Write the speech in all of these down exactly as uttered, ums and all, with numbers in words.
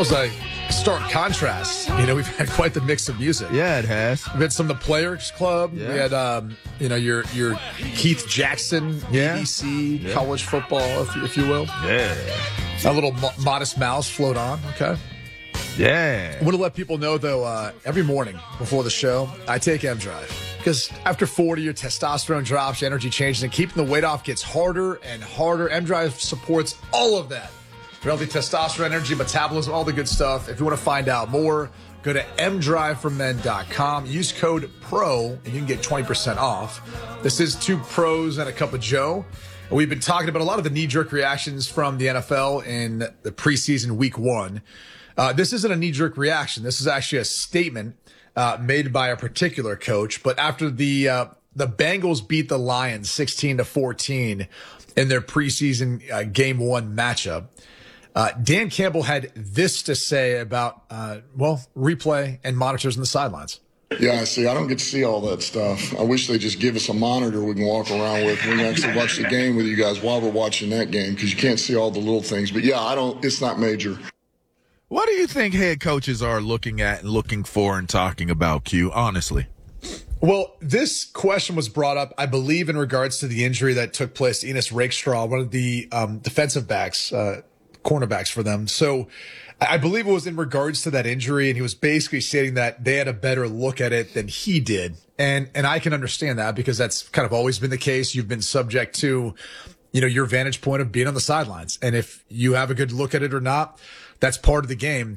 was a stark contrast. You know, we've had quite the mix of music. Yeah, it has. We've had some of the Players Club. Yeah. We had, um, you know, your your Keith Jackson, Yeah. A B C, Yeah. college football, if, if you will. Yeah. A little mo- Modest Mouse float on, okay? Yeah. I want to let people know, though, uh, every morning before the show, I take M-Drive. Because after forty, your testosterone drops, your energy changes, and keeping the weight off gets harder and harder. M-Drive supports all of that. For healthy testosterone, energy, metabolism, all the good stuff. If you want to find out more, go to m drive for men dot com. Use code PRO, and you can get twenty percent off. This is Two Pros and a Cup of Joe. We've been talking about a lot of the knee-jerk reactions from the N F L in the preseason week one. Uh, this isn't a knee-jerk reaction. This is actually a statement uh, made by a particular coach. But after the uh, the Bengals beat the Lions sixteen to fourteen in their preseason uh, game one matchup, uh, Dan Campbell had this to say about, uh, well, replay and monitors on the sidelines. Yeah, see, I don't get to see all that stuff. I wish they just give us a monitor we can walk around with. We can actually watch the game with you guys while we're watching that game because you can't see all the little things. But, yeah, I don't. It's not major. What do you think head coaches are looking at and looking for and talking about, Q, honestly? Well, this question was brought up, I believe, in regards to the injury that took place to Enos Rakestraw, one of the um, defensive backs, uh, cornerbacks for them. So I believe it was in regards to that injury, and he was basically stating that they had a better look at it than he did. And and I can understand that because that's kind of always been the case. You've been subject to, you know, your vantage point of being on the sidelines. And if you have a good look at it or not, that's part of the game.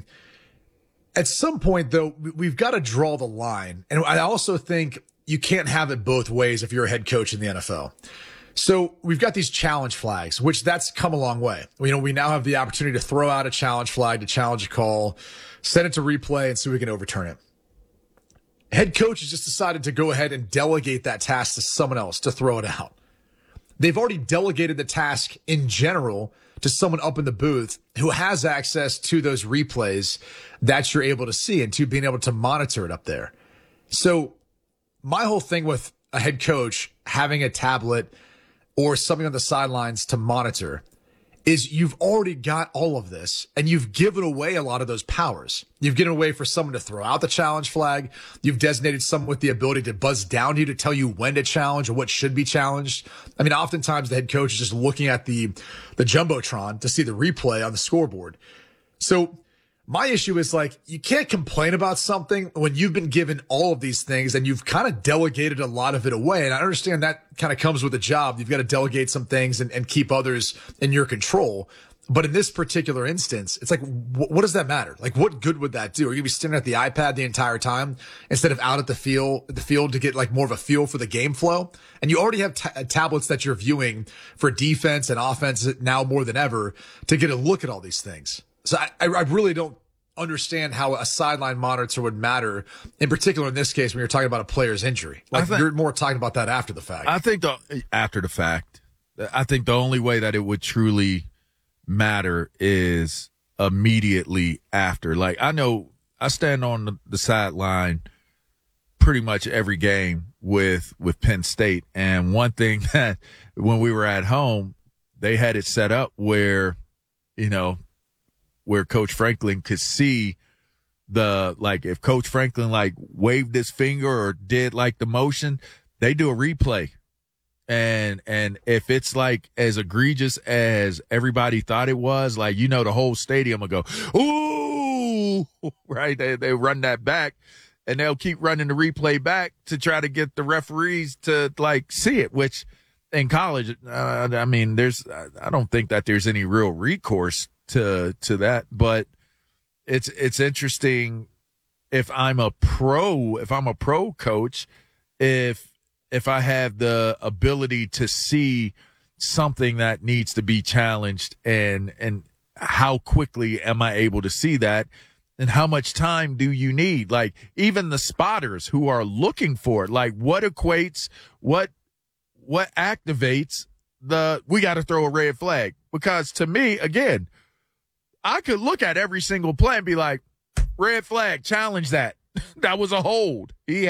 At some point, though, we've got to draw the line. And I also think you can't have it both ways if you're a head coach in the N F L. So we've got these challenge flags, which that's come a long way. You know, we now have the opportunity to throw out a challenge flag, to challenge a call, send it to replay, and see if we can overturn it. Head coach has just decided to go ahead and delegate that task to someone else to throw it out. They've already delegated the task in general to someone up in the booth who has access to those replays that you're able to see and to being able to monitor it up there. So my whole thing with a head coach having a tablet or something on the sidelines to monitor is you've already got all of this and you've given away a lot of those powers. You've given away for someone to throw out the challenge flag. You've designated someone with the ability to buzz down to you to tell you when to challenge or what should be challenged. I mean, oftentimes the head coach is just looking at the, the Jumbotron to see the replay on the scoreboard. So my issue is, like, you can't complain about something when you've been given all of these things and you've kind of delegated a lot of it away. And I understand that kind of comes with a job. You've got to delegate some things and, and keep others in your control. But in this particular instance, it's like, wh- what does that matter? Like, what good would that do? Are you going to be staring at the iPad the entire time instead of out at the field, the field to get like more of a feel for the game flow? And you already have t- tablets that you're viewing for defense and offense now more than ever to get a look at all these things. So I, I really don't understand how a sideline monitor would matter, in particular in this case when you're talking about a player's injury. Like, think, you're more talking about that after the fact. I think the after the fact, I think the only way that it would truly matter is immediately after. Like, I know I stand on the, the sideline pretty much every game with with Penn State, and one thing that when we were at home, they had it set up where, you know, where Coach Franklin could see the, like, if Coach Franklin, like, waved his finger or did, like, the motion, they do a replay. And, and if it's, like, as egregious as everybody thought it was, like, you know, the whole stadium will go, ooh, right? They, they run that back, and they'll keep running the replay back to try to get the referees to, like, see it, which in college, uh, I mean, there's, I don't think that there's any real recourse to to that, but it's it's interesting if I'm a pro, if I'm a pro coach, if if I have the ability to see something that needs to be challenged, and and how quickly am I able to see that, and how much time do you need? Like, even the spotters who are looking for it, like, what equates, what what activates the, we got to throw a red flag? Because to me, again, I could look at every single play and be like, red flag, challenge that. That was a hold. He